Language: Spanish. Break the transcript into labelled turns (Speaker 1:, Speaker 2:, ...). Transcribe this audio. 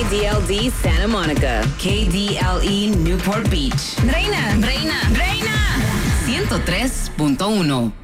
Speaker 1: KDLD Santa Monica, KDLE Newport Beach.
Speaker 2: Reina 103.1.